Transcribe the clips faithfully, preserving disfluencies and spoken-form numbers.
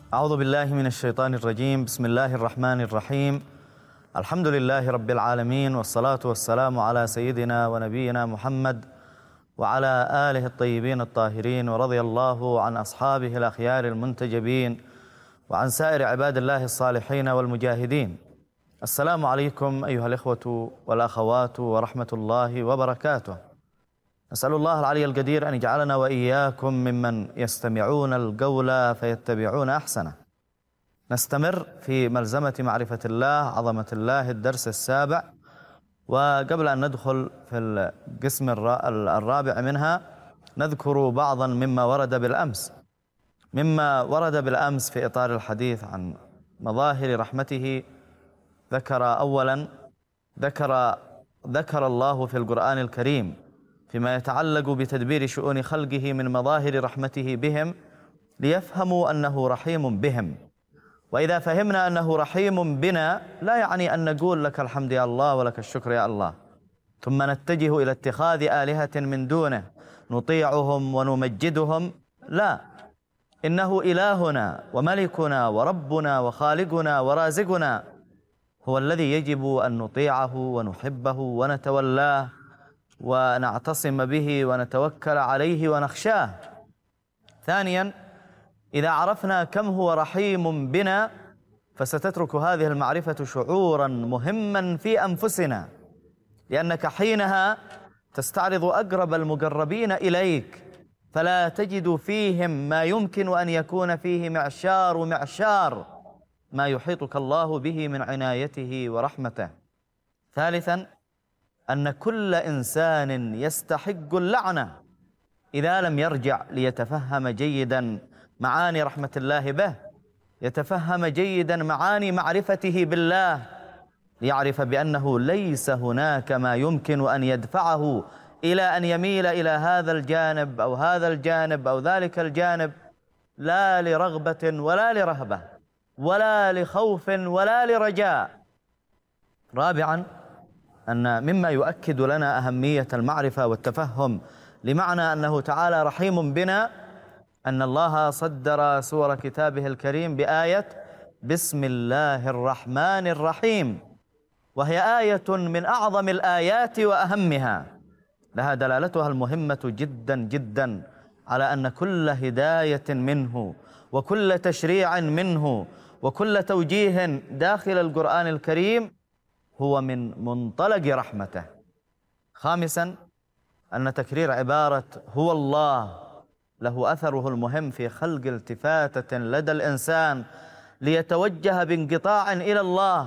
أعوذ بالله من الشيطان الرجيم. بسم الله الرحمن الرحيم. الحمد لله رب العالمين، والصلاة والسلام على سيدنا ونبينا محمد وعلى آله الطيبين الطاهرين، ورضي الله عن أصحابه الأخيار المنتجبين وعن سائر عباد الله الصالحين والمجاهدين. السلام عليكم أيها الإخوة والأخوات ورحمة الله وبركاته. نسأل الله العلي القدير أن يجعلنا وإياكم ممن يستمعون القول فيتبعون أحسنه. نستمر في ملزمة معرفة الله، عظمة الله، الدرس السابع. وقبل أن ندخل في القسم الرابع منها نذكر بعضا مما ورد بالأمس مما ورد بالأمس في إطار الحديث عن مظاهر رحمته. ذكر أولا ذكر ذكر الله في القرآن الكريم فيما يتعلق بتدبير شؤون خلقه من مظاهر رحمته بهم ليفهموا أنه رحيم بهم. وإذا فهمنا أنه رحيم بنا لا يعني أن نقول لك الحمد يا الله ولك الشكر يا الله ثم نتجه إلى اتخاذ آلهة من دونه نطيعهم ونمجدهم. لا، إنه إلهنا وملكنا وربنا وخالقنا ورازقنا، هو الذي يجب أن نطيعه ونحبه ونتولاه ونعتصم به ونتوكل عليه ونخشاه. ثانيا، إذا عرفنا كم هو رحيم بنا فستترك هذه المعرفة شعورا مهما في أنفسنا، لأنك حينها تستعرض أقرب المقربين إليك فلا تجد فيهم ما يمكن أن يكون فيه معشار معشار ما يحيطك الله به من عنايته ورحمته. ثالثا، أن كل إنسان يستحق اللعنة إذا لم يرجع ليتفهم جيدا معاني رحمة الله به، يتفهم جيدا معاني معرفته بالله، ليعرف بأنه ليس هناك ما يمكن أن يدفعه إلى أن يميل إلى هذا الجانب أو هذا الجانب أو ذلك الجانب، لا لرغبة ولا لرهبة ولا لخوف ولا لرجاء. رابعا، أن مما يؤكد لنا أهمية المعرفة والتفهم لمعنى أنه تعالى رحيم بنا أن الله صدر سور كتابه الكريم بآية بسم الله الرحمن الرحيم، وهي آية من أعظم الآيات وأهمها، لها دلالتها المهمة جدا جدا على أن كل هداية منه وكل تشريع منه وكل توجيه داخل القرآن الكريم هو من منطلق رحمته. خامسا، أن تكرير عبارة هو الله له أثره المهم في خلق التفاتة لدى الإنسان ليتوجه بانقطاع إلى الله،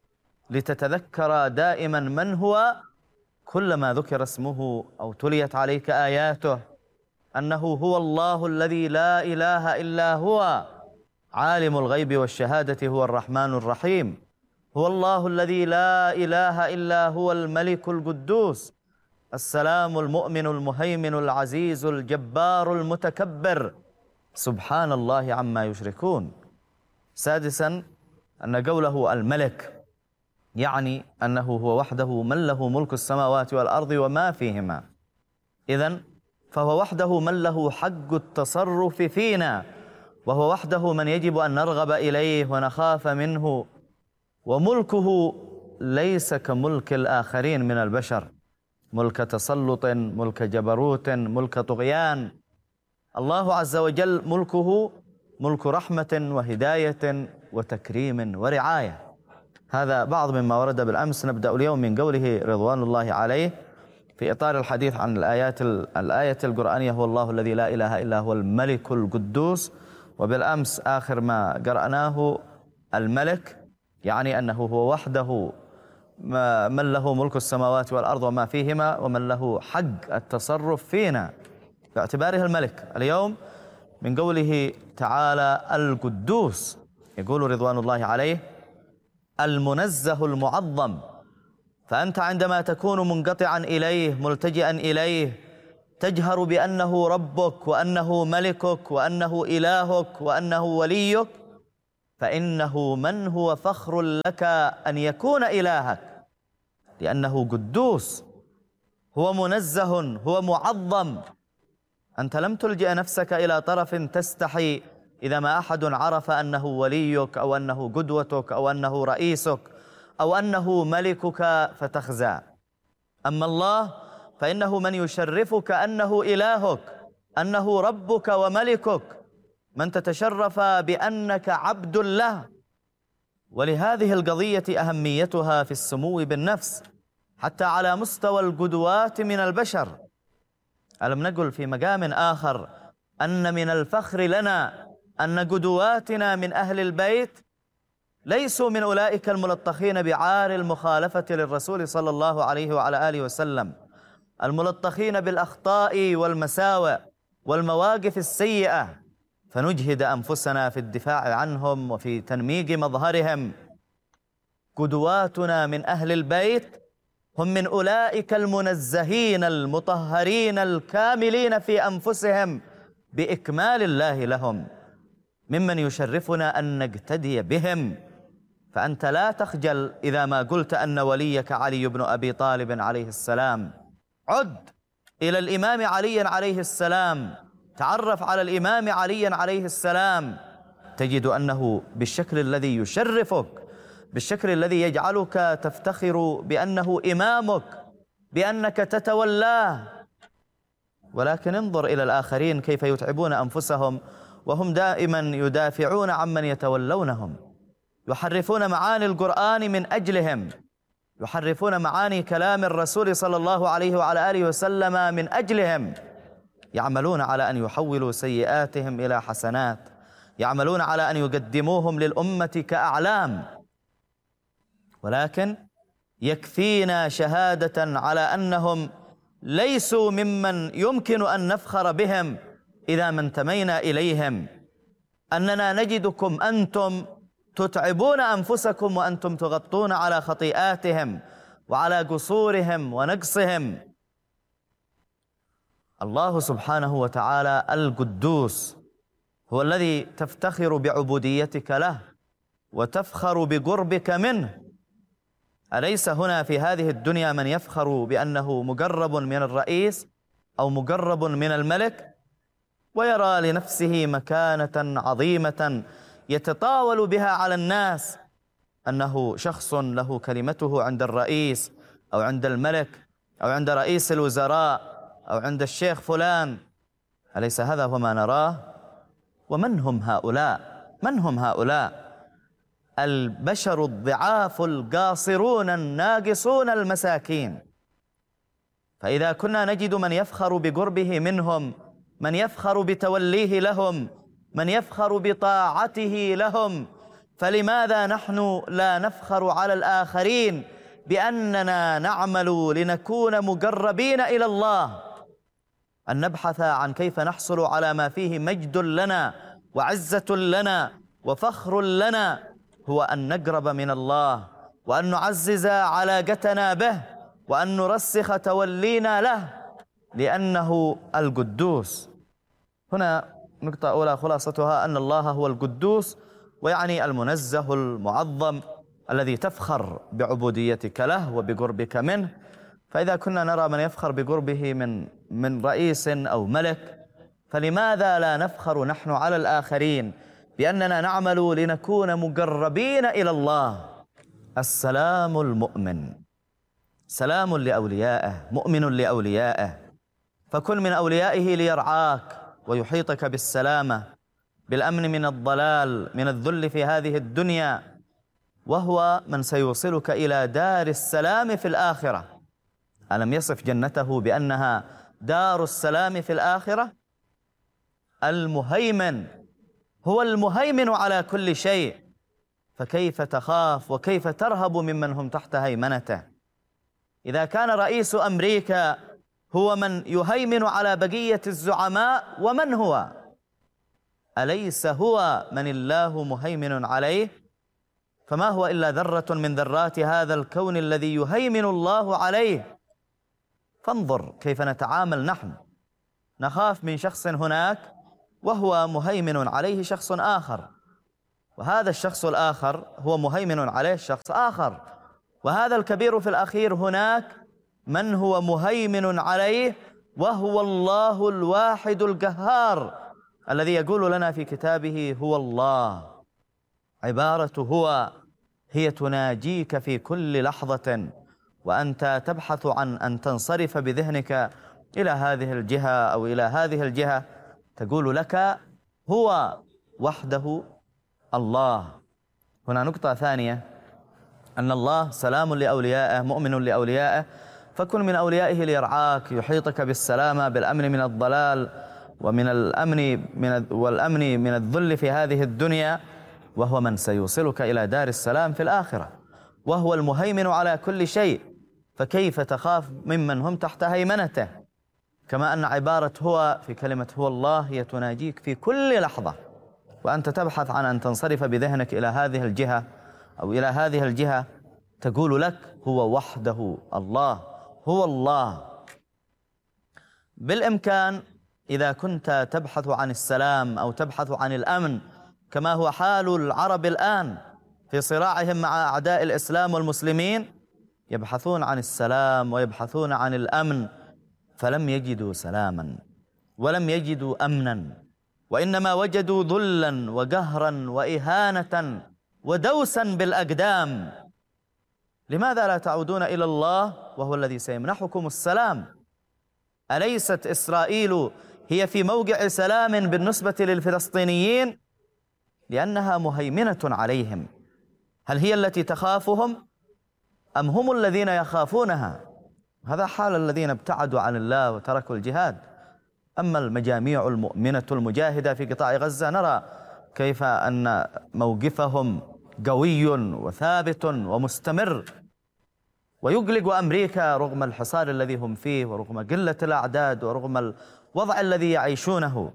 لتتذكر دائما من هو كلما ذكر اسمه أو تليت عليك آياته، أنه هو الله الذي لا إله إلا هو عالم الغيب والشهادة، هو الرحمن الرحيم، هو الله الذي لا إله إلا هو الملك القدوس السلام المؤمن المهيمن العزيز الجبار المتكبر، سبحان الله عما يشركون. سادسا، أن قوله الملك يعني أنه هو وحده من له ملك السماوات والأرض وما فيهما، إذن فهو وحده من له حق التصرف فينا، وهو وحده من يجب أن نرغب إليه ونخاف منه، وملكه ليس كملك الآخرين من البشر، ملك تسلط، ملك جبروت، ملك طغيان. الله عز وجل ملكه ملك رحمة وهداية وتكريم ورعاية. هذا بعض مما ورد بالأمس. نبدأ اليوم من قوله رضوان الله عليه في إطار الحديث عن الآيات الآية القرآنية هو الله الذي لا إله إلا هو الملك القدوس. وبالأمس آخر ما قرأناه الملك يعني أنه هو وحده من له ملك السماوات والأرض وما فيهما، ومن له حق التصرف فينا باعتباره الملك. اليوم من قوله تعالى القدوس يقول رضوان الله عليه المنزه المعظم. فأنت عندما تكون منقطعا إليه ملتجئا إليه تجهر بأنه ربك وأنه ملكك وأنه إلهك وأنه وليك، فإنه من هو فخر لك أن يكون إلهك، لأنه قدوس، هو منزه، هو معظم. أنت لم تلجئ نفسك إلى طرف تستحي إذا ما أحد عرف أنه وليك أو أنه قدوتك أو أنه رئيسك أو أنه ملكك فتخزى. أما الله فإنه من يشرفك أنه إلهك، أنه ربك وملكك، من تتشرف بأنك عبد له. ولهذه القضية أهميتها في السمو بالنفس حتى على مستوى القدوات من البشر. ألم نقل في مقام آخر أن من الفخر لنا أن قدواتنا من أهل البيت ليسوا من أولئك الملطخين بعار المخالفة للرسول صلى الله عليه وعلى آله وسلم، الملطخين بالأخطاء والمساوئ والمواقف السيئة، فنجهد أنفسنا في الدفاع عنهم وفي تنميق مظهرهم. قدواتنا من أهل البيت هم من أولئك المنزهين المطهرين الكاملين في أنفسهم بإكمال الله لهم، ممن يشرفنا أن نقتدي بهم. فأنت لا تخجل إذا ما قلت أن وليك علي بن أبي طالب عليه السلام. عد إلى الإمام علي عليه السلام، تعرف على الإمام علي عليه السلام، تجد أنه بالشكل الذي يشرفك، بالشكل الذي يجعلك تفتخر بأنه إمامك، بأنك تتولاه. ولكن انظر إلى الآخرين كيف يتعبون أنفسهم وهم دائما يدافعون عمن يتولونهم، يحرفون معاني القرآن من أجلهم، يحرفون معاني كلام الرسول صلى الله عليه وعلى آله وسلم من أجلهم، يعملون على أن يحولوا سيئاتهم إلى حسنات، يعملون على أن يقدموهم للأمة كأعلام. ولكن يكفينا شهادة على أنهم ليسوا ممن يمكن أن نفخر بهم إذا ما انتمينا إليهم، أننا نجدكم أنتم تتعبون أنفسكم وأنتم تغطون على خطيئاتهم وعلى قصورهم ونقصهم. الله سبحانه وتعالى القدوس هو الذي تفتخر بعبوديتك له وتفخر بقربك منه. أليس هنا في هذه الدنيا من يفخر بأنه مقرب من الرئيس أو مقرب من الملك ويرى لنفسه مكانة عظيمة يتطاول بها على الناس، أنه شخص له كلمته عند الرئيس أو عند الملك أو عند رئيس الوزراء أو عند الشيخ فلان؟ أليس هذا هو ما نراه؟ ومن هم هؤلاء؟ من هم هؤلاء؟ البشر الضعاف القاصرون الناقصون المساكين. فإذا كنا نجد من يفخر بقربه منهم، من يفخر بتوليه لهم، من يفخر بطاعته لهم، فلماذا نحن لا نفخر على الآخرين بأننا نعمل لنكون مقربين إلى الله؟ أن نبحث عن كيف نحصل على ما فيه مجد لنا وعزة لنا وفخر لنا، هو أن نقرب من الله وأن نعزز علاقتنا به وأن نرسخ تولينا له، لأنه القدوس. هنا نقطة أولى خلاصتها أن الله هو القدوس، ويعني المنزه المعظم الذي تفخر بعبوديتك له وبقربك منه. فإذا كنا نرى من يفخر بقربه من من رئيس أو ملك، فلماذا لا نفخر نحن على الآخرين بأننا نعمل لنكون مقربين إلى الله؟ السلام المؤمن سلام لأوليائه، مؤمن لأوليائه، فكن من أوليائه ليرعاك ويحيطك بالسلامة، بالأمن من الضلال، من الذل في هذه الدنيا، وهو من سيوصلك إلى دار السلام في الآخرة. ألم يصف جنته بأنها دار السلام في الآخرة؟ المهيمن هو المهيمن على كل شيء، فكيف تخاف وكيف ترهب ممن هم تحت هيمنته؟ إذا كان رئيس أمريكا هو من يهيمن على بقية الزعماء، ومن هو؟ أليس هو من الله مهيمن عليه؟ فما هو إلا ذرة من ذرات هذا الكون الذي يهيمن الله عليه. فانظر كيف نتعامل نحن، نخاف من شخص هناك وهو مهيمن عليه شخص آخر، وهذا الشخص الآخر هو مهيمن عليه شخص آخر، وهذا الكبير في الأخير هناك من هو مهيمن عليه وهو الله الواحد القهار، الذي يقول لنا في كتابه هو الله، عبارة هو هي تناجيك في كل لحظة وأنت تبحث عن أن تنصرف بذهنك إلى هذه الجهة أو إلى هذه الجهة، تقول لك هو وحده الله. هنا نقطة ثانية، أن الله سلام لأوليائه، مؤمن لأوليائه، فكن من أوليائه ليرعاك، يحيطك بالسلامة، بالأمن من الضلال ومن الأمن من والأمن من الذل في هذه الدنيا، وهو من سيوصلك إلى دار السلام في الآخرة، وهو المهيمن على كل شيء، فكيف تخاف ممن هم تحت هيمنته؟ كما أن عبارة هو في كلمة هو الله هي تناجيك في كل لحظة وأنت تبحث عن أن تنصرف بذهنك إلى هذه الجهة أو إلى هذه الجهة، تقول لك هو وحده الله، هو الله. بالإمكان إذا كنت تبحث عن السلام أو تبحث عن الأمن كما هو حال العرب الآن في صراعهم مع أعداء الإسلام والمسلمين، يبحثون عن السلام ويبحثون عن الأمن، فلم يجدوا سلاما ولم يجدوا أمنا، وإنما وجدوا ذلا وقهرا وإهانة ودوسا بالأقدام. لماذا لا تعودون إلى الله وهو الذي سيمنحكم السلام؟ أليست إسرائيل هي في موقع سلام بالنسبة للفلسطينيين؟ لأنها مهيمنة عليهم. هل هي التي تخافهم أم هم الذين يخافونها؟ هذا حال الذين ابتعدوا عن الله وتركوا الجهاد. أما المجاميع المؤمنة المجاهدة في قطاع غزة نرى كيف أن موقفهم قوي وثابت ومستمر، ويقلق أمريكا رغم الحصار الذي هم فيه ورغم قلة الأعداد ورغم الوضع الذي يعيشونه.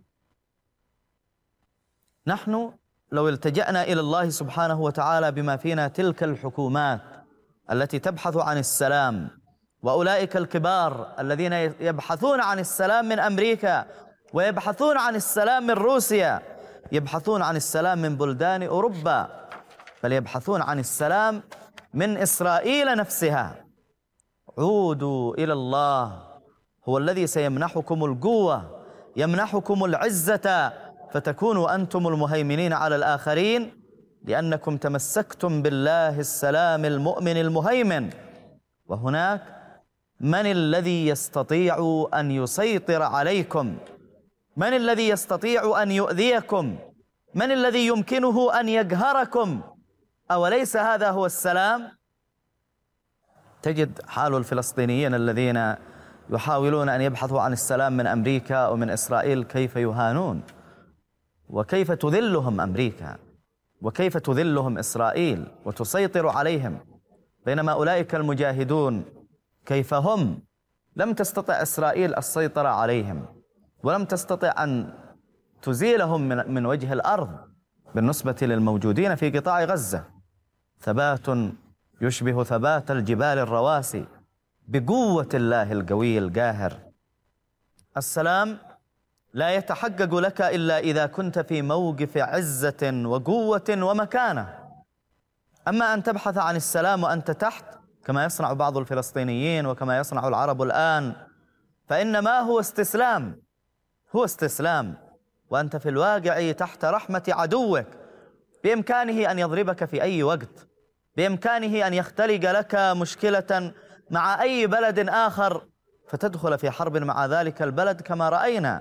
نحن لو التجأنا إلى الله سبحانه وتعالى بما فينا تلك الحكومات التي تبحث عن السلام، وأولئك الكبار الذين يبحثون عن السلام من أمريكا ويبحثون عن السلام من روسيا، يبحثون عن السلام من بلدان أوروبا، بل يبحثون عن السلام من إسرائيل نفسها. عودوا إلى الله، هو الذي سيمنحكم القوة، يمنحكم العزة، فتكونوا أنتم المهيمنين على الآخرين، لأنكم تمسكتم بالله السلام المؤمن المهيمن. وهناك من الذي يستطيع أن يسيطر عليكم؟ من الذي يستطيع أن يؤذيكم؟ من الذي يمكنه أن يقهركم؟ أوليس هذا هو السلام؟ تجد حال الفلسطينيين الذين يحاولون أن يبحثوا عن السلام من أمريكا ومن إسرائيل كيف يهانون، وكيف تذلهم أمريكا، وكيف تذلهم إسرائيل وتسيطر عليهم، بينما أولئك المجاهدون كيف هم لم تستطع إسرائيل السيطرة عليهم، ولم تستطع أن تزيلهم من من وجه الأرض. بالنسبة للموجودين في قطاع غزة ثبات يشبه ثبات الجبال الرواسي بقوة الله القوي القاهر. السلام لا يتحقق لك إلا إذا كنت في موقف عزة وقوة ومكانة. أما أن تبحث عن السلام وأنت تحت كما يصنع بعض الفلسطينيين وكما يصنع العرب الآن، فإنما هو استسلام، هو استسلام، وأنت في الواقع تحت رحمة عدوك، بإمكانه أن يضربك في أي وقت، بإمكانه أن يختلق لك مشكلة مع أي بلد آخر فتدخل في حرب مع ذلك البلد كما رأينا.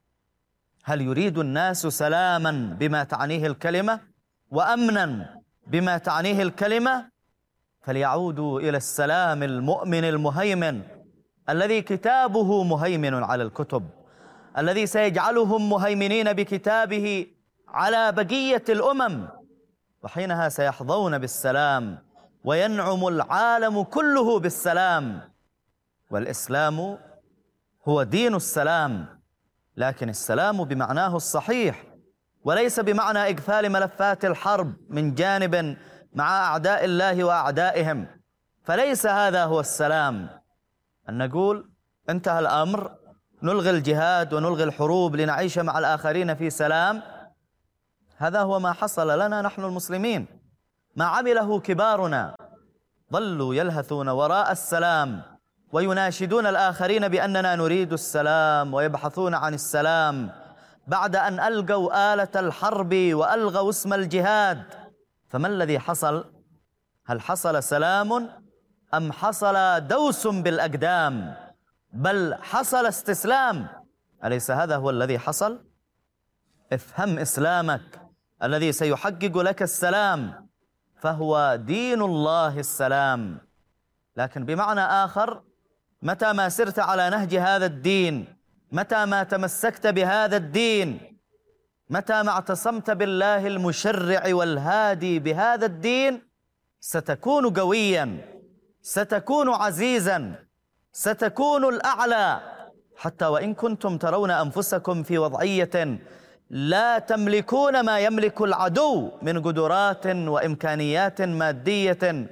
هل يريد الناس سلاما بما تعنيه الكلمة وأمنا بما تعنيه الكلمة؟ فليعودوا إلى السلام المؤمن المهيمن الذي كتابه مهيمن على الكتب، الذي سيجعلهم مهيمنين بكتابه على بقية الأمم، وحينها سيحظون بالسلام وينعم العالم كله بالسلام. والإسلام هو دين السلام، لكن السلام بمعناه الصحيح، وليس بمعنى إقفال ملفات الحرب من جانب مع أعداء الله وأعدائهم. فليس هذا هو السلام، أن نقول انتهى الأمر، نلغي الجهاد ونلغي الحروب لنعيش مع الآخرين في سلام. هذا هو ما حصل لنا نحن المسلمين، ما عمله كبارنا، ظلوا يلهثون وراء السلام ويناشدون الآخرين بأننا نريد السلام ويبحثون عن السلام، بعد أن ألقوا آلة الحرب وألغوا اسم الجهاد. فما الذي حصل؟ هل حصل سلام أم حصل دوس بالأقدام؟ بل حصل استسلام. أليس هذا هو الذي حصل؟ افهم إسلامك الذي سيحقق لك السلام، فهو دين الله السلام. لكن بمعنى آخر، متى ما سرت على نهج هذا الدين، متى ما تمسكت بهذا الدين، متى ما اعتصمت بالله المشرع والهادي بهذا الدين، ستكون قويا، ستكون عزيزا، ستكون الأعلى. حتى وإن كنتم ترون أنفسكم في وضعية لا تملكون ما يملك العدو من قدرات وإمكانيات مادية،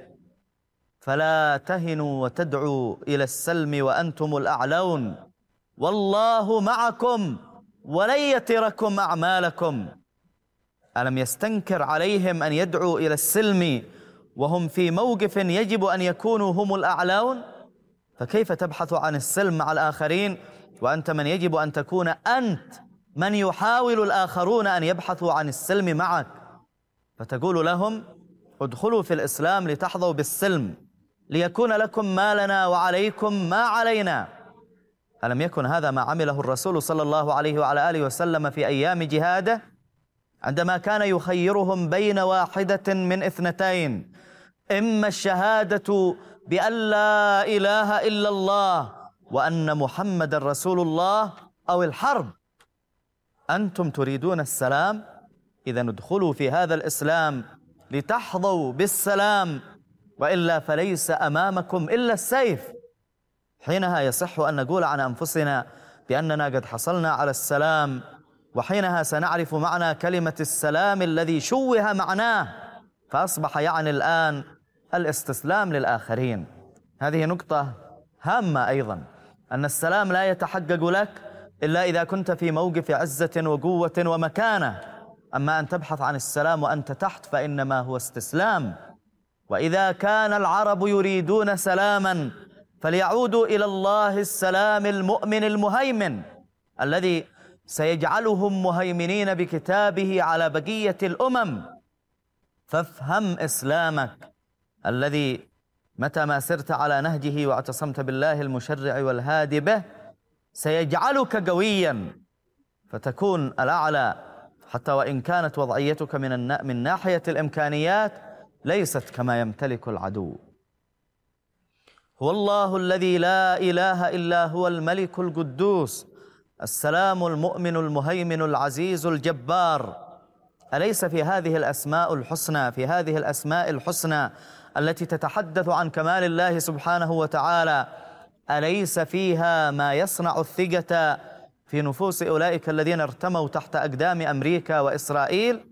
فلا تهنوا وتدعوا إلى السلم وأنتم الأعلون، والله معكم ولن يتركم أعمالكم. ألم يستنكر عليهم أن يدعوا إلى السلم وهم في موقف يجب أن يكونوا هم الأعلون؟ فكيف تبحث عن السلم مع الآخرين وأنت من يجب أن تكون أنت من يحاول الآخرون أن يبحثوا عن السلم معك؟ فتقول لهم ادخلوا في الإسلام لتحظوا بالسلم، ليكون لكم ما لنا وعليكم ما علينا. ألم يكن هذا ما عمله الرسول صلى الله عليه وعلى آله وسلم في أيام جهاده، عندما كان يخيرهم بين واحدة من اثنتين: إما الشهادة بأن لا إله إلا الله وأن محمد رسول الله، أو الحرب. أنتم تريدون السلام؟ إذا ادخلوا في هذا الإسلام لتحظوا بالسلام، وإلا فليس أمامكم إلا السيف. حينها يصح أن نقول عن أنفسنا بأننا قد حصلنا على السلام، وحينها سنعرف معنى كلمة السلام الذي شوه معناه فأصبح يعني الآن الاستسلام للآخرين. هذه نقطة هامة أيضا، أن السلام لا يتحقق لك إلا إذا كنت في موقف عزة وقوة ومكانة. أما أن تبحث عن السلام وأنت تحت فإنما هو استسلام. وإذا كان العرب يريدون سلاما فليعودوا إلى الله السلام المؤمن المهيمن الذي سيجعلهم مهيمنين بكتابه على بقية الأمم. فافهم إسلامك الذي متى ما سرت على نهجه واعتصمت بالله المشرع والهادي به سيجعلك قويا فتكون الأعلى، حتى وإن كانت وضعيتك من من ناحية الإمكانيات ليست كما يمتلك العدو. هو الله الذي لا إله إلا هو الملك القدوس السلام المؤمن المهيمن العزيز الجبار. أليس في هذه الأسماء الحسنى في هذه الأسماء الحسنى التي تتحدث عن كمال الله سبحانه وتعالى، أليس فيها ما يصنع الثقة في نفوس أولئك الذين ارتموا تحت أقدام أمريكا وإسرائيل؟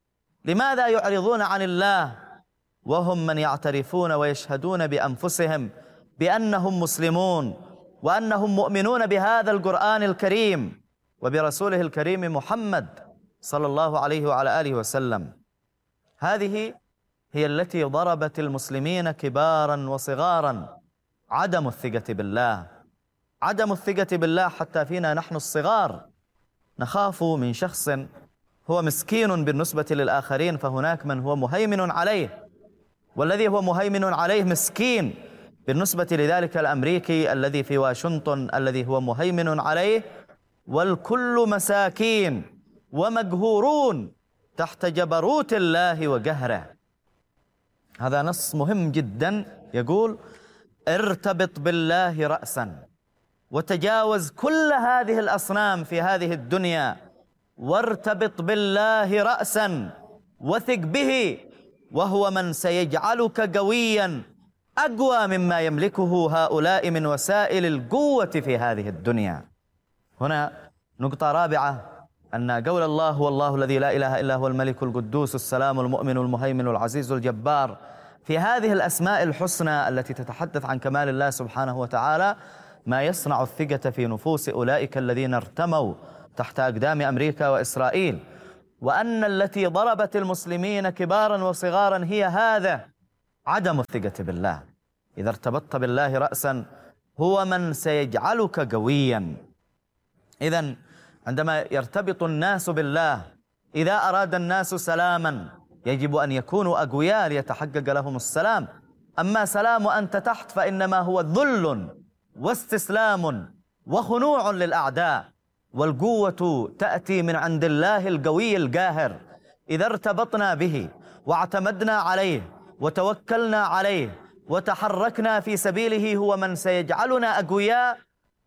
لماذا يعرضون عن الله وهم من يعترفون ويشهدون بأنفسهم بأنهم مسلمون وأنهم مؤمنون بهذا القرآن الكريم وبرسوله الكريم محمد صلى الله عليه وعلى آله وسلم؟ هذه هي التي ضربت المسلمين كبارا وصغارا، عدم الثقة بالله، عدم الثقة بالله حتى فينا نحن الصغار. نخاف من شخص هو مسكين بالنسبة للآخرين فهناك من هو مهيمن عليه، والذي هو مهيمن عليه مسكين بالنسبة لذلك الأمريكي الذي في واشنطن الذي هو مهيمن عليه، والكل مساكين ومقهورون تحت جبروت الله وقهره. هذا نص مهم جدا يقول: ارتبط بالله رأسا وتجاوز كل هذه الأصنام في هذه الدنيا، وارتبط بالله رأسا وثق به، وهو من سيجعلك قويا أقوى مما يملكه هؤلاء من وسائل القوة في هذه الدنيا. هنا نقطة رابعة، أن قول الله هو الله الذي لا إله إلا هو الملك القدوس السلام المؤمن المهيمن العزيز الجبار، في هذه الأسماء الحسنى التي تتحدث عن كمال الله سبحانه وتعالى ما يصنع الثقة في نفوس أولئك الذين ارتموا تحت أقدام أمريكا وإسرائيل، وأن التي ضربت المسلمين كبارا وصغارا هي هذا عدم الثقة بالله. إذا ارتبطت بالله رأسا هو من سيجعلك قويا. إذن عندما يرتبط الناس بالله، إذا أراد الناس سلاما يجب أن يكونوا أقوياء ليتحقق لهم السلام. أما سلام وأنت تحت فإنما هو ذل واستسلام وخنوع للأعداء. والقوة تأتي من عند الله القوي القاهر. إذا ارتبطنا به واعتمدنا عليه وتوكلنا عليه وتحركنا في سبيله هو من سيجعلنا أقوياء.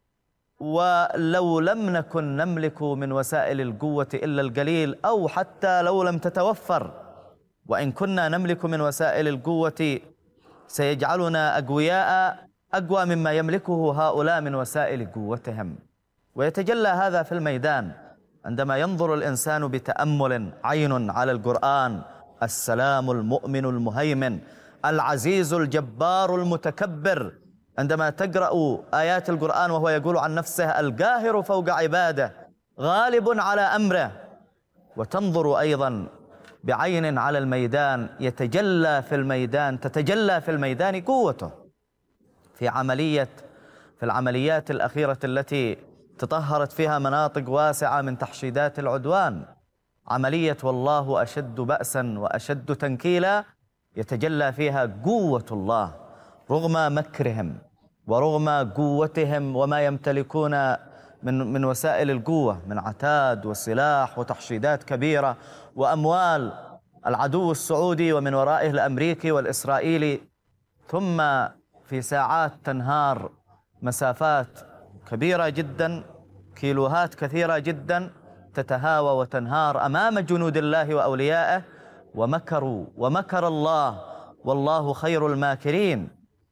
ولو لم نكن نملك من وسائل القوة إلا القليل، أو حتى لو لم تتوفر، وإن كنا نملك من وسائل القوة سيجعلنا أقوياء أقوى مما يملكه هؤلاء من وسائل قوتهم. ويتجلى هذا في الميدان عندما ينظر الإنسان بتأمل عين على القرآن: السلام المؤمن المهيمن العزيز الجبار المتكبر. عندما تقرأ آيات القرآن وهو يقول عن نفسه القاهر فوق عباده غالب على أمره، وتنظر أيضا بعين على الميدان يتجلى في الميدان تتجلى في الميدان قوته. في عملية في العمليات الأخيرة التي تطهرت فيها مناطق واسعة من تحشيدات العدوان، عملية والله أشد بأسا وأشد تنكيلا، يتجلى فيها قوة الله رغم مكرهم ورغم قوتهم وما يمتلكون من من وسائل القوة من عتاد وسلاح وتحشيدات كبيرة وأموال العدو السعودي ومن ورائه الأمريكي والإسرائيلي. ثم في ساعات تنهار مسافات كبيرة جدا، كيلوهات كثيرة جدا تتهاوى وتنهار أمام جنود الله وأوليائه. ومكروا ومكر الله والله خير الماكرين.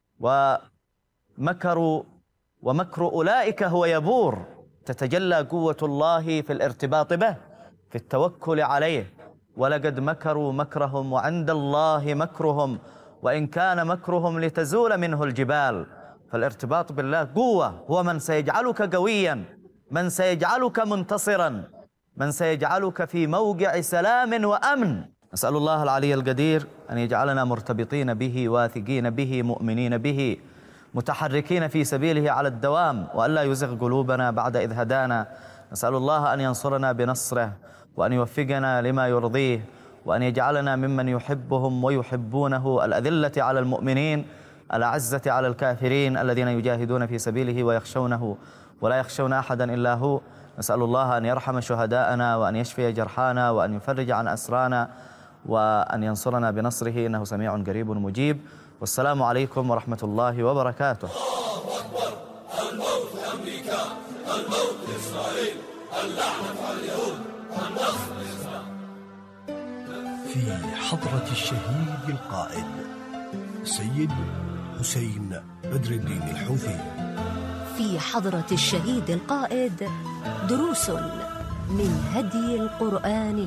ومكروا ومكر أولئك هو يبور. تتجلى قوة الله في الارتباط به، في التوكل عليه. ولقد مكروا مكرهم وعند الله مكرهم وإن كان مكرهم لتزول منه الجبال. فالارتباط بالله قوة، هو من سيجعلك قويا، من سيجعلك منتصرا، من سيجعلك في موقع سلام وأمن. نسأل الله العلي القدير أن يجعلنا مرتبطين به واثقين به مؤمنين به متحركين في سبيله على الدوام، وألا يزغ قلوبنا بعد إذ هدانا. نسأل الله أن ينصرنا بنصره وأن يوفقنا لما يرضيه، وأن يجعلنا ممن يحبهم ويحبونه، الأذلة على المؤمنين الأعزة على الكافرين، الذين يجاهدون في سبيله ويخشونه ولا يخشون أحدا إلا هو. نسأل الله أن يرحم شهداءنا وأن يشفي جرحانا وأن يفرج عن أسرانا وأن ينصرنا بنصره، إنه سميع قريب مجيب. والسلام عليكم ورحمة الله وبركاته. الله أكبر. الموت لأمريكا، الموت لإسرائيل، اللعنة على اليهود، النصر للإسلام. في حضرة الشهيد القائد السيد حسين بدر الدين الحوثي. في حضرة الشهيد القائد دروس من هدي القرآن